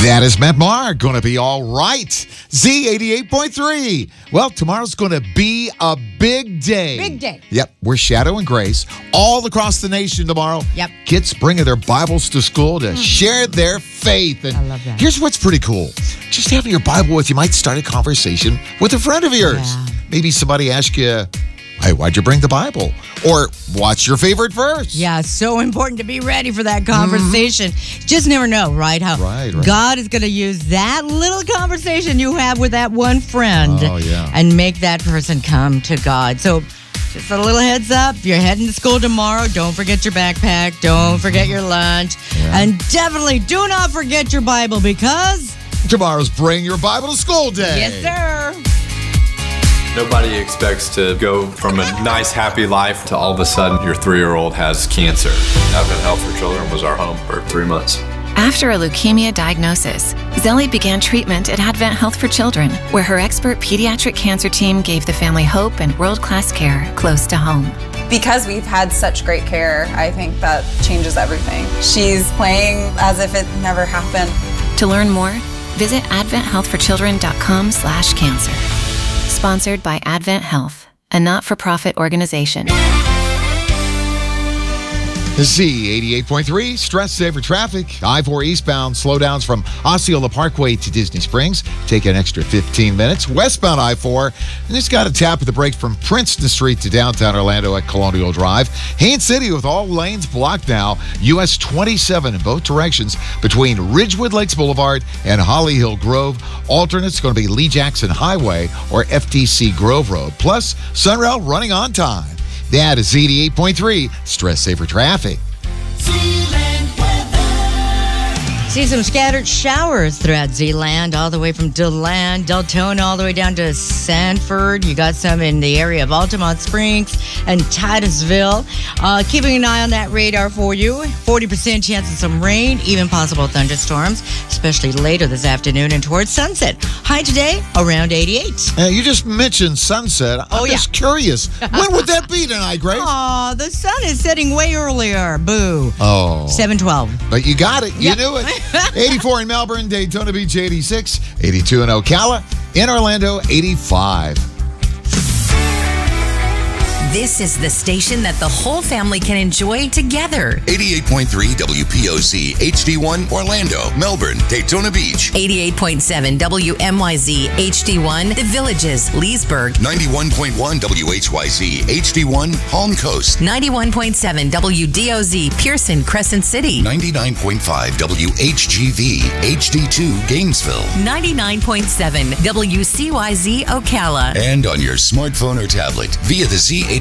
That is Matt Maher. Going to be all right. Z88.3. Well, tomorrow's going to be a big day. Big day. Yep. We're Shadow and Grace all across the nation tomorrow. Yep. Kids bringing their Bibles to school to share their faith. And I love that. Here's what's pretty cool. Just having your Bible with you might start a conversation with a friend of yours. Yeah. Maybe somebody asks you, hey, why'd you bring the Bible? Or what's your favorite verse? Yeah, so important to be ready for that conversation. Just never know, right? How Right. God is going to use that little conversation you have with that one friend and make that person come to God. So just a little heads up. If you're heading to school tomorrow, don't forget your backpack. Don't forget your lunch. Yeah. And definitely do not forget your Bible because Tomorrow's Bring Your Bible to School Day. yes, sir. Nobody expects to go from a nice, happy life to all of a sudden your 3-year-old has cancer. Advent Health for Children was our home for 3 months. After a leukemia diagnosis, Zelly began treatment at Advent Health for Children, where her expert pediatric cancer team gave the family hope and world-class care close to home. Because we've had such great care, I think that changes everything. She's playing as if it never happened. To learn more, visit adventhealthforchildren.com/cancer. Sponsored by Advent Health, a not-for-profit organization. Z88.3, stress saver traffic. I-4 eastbound, slowdowns from Osceola Parkway to Disney Springs. Take an extra 15 minutes. Westbound I-4, and it's got a tap at the brake from Princeton Street to downtown Orlando at Colonial Drive. Haines City with all lanes blocked now. US 27 in both directions between Ridgewood Lakes Boulevard and Holly Hill Grove. Alternate's going to be Lee Jackson Highway or FTC Grove Road. Plus, Sunrail running on time. That is Z88.3, stress saver traffic. See some scattered showers throughout Zeeland, all the way from DeLand, Deltona, all the way down to Sanford. You got some in the area of Altamont Springs and Titusville. Keeping an eye on that radar for you. 40% chance of some rain, even possible thunderstorms, especially later this afternoon and towards sunset. High today, around 88. You just mentioned sunset. I'm just curious. When would that be tonight, Grace? Oh, the sun is setting way earlier. Boo. Oh. 7:12. But you got it. You knew it. 84 in Melbourne, Daytona Beach 86, 82 in Ocala, in Orlando 85. This is the station that the whole family can enjoy together. 88.3 WPOC HD1 Orlando, Melbourne, Daytona Beach. 88.7 WMYZ HD1 The Villages, Leesburg. 91.1 WHYZ HD1 Palm Coast. 91.7 WDOZ Pearson, Crescent City. 99.5 WHGV HD2 Gainesville. 99.7 WCYZ Ocala. And on your smartphone or tablet via the Z88